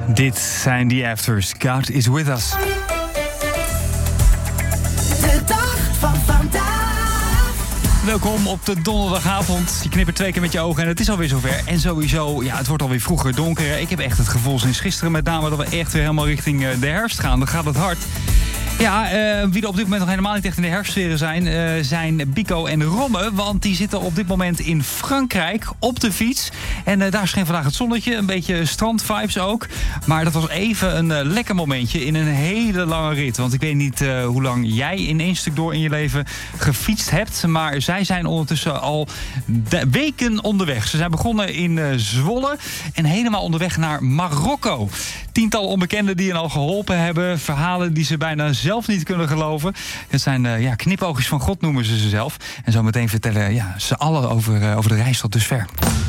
Dit zijn The Afters. God is with us. De dag van vandaag. Welkom op de donderdagavond. Je knippert 2 keer met je ogen en het is alweer zover. En sowieso, ja, het wordt alweer vroeger donker. Ik heb echt het gevoel sinds gisteren met name dat we echt weer helemaal richting de herfst gaan. Dan gaat het hard. Ja, wie er op dit moment nog helemaal niet echt in de herfstsferen zijn Bico en Romme. Want die zitten op dit moment in Frankrijk op de fiets. En daar scheen vandaag het zonnetje. Een beetje strandvibes ook. Maar dat was even een lekker momentje in een hele lange rit. Want ik weet niet hoe lang jij in 1 stuk door in je leven gefietst hebt. Maar zij zijn ondertussen al weken onderweg. Ze zijn begonnen in Zwolle en helemaal onderweg naar Marokko. Tientallen onbekenden die hen al geholpen hebben. Verhalen die ze bijna zelf niet kunnen geloven. Het zijn knipoogjes van God noemen ze zelf. En zo meteen vertellen ze allen over de reis tot dusver.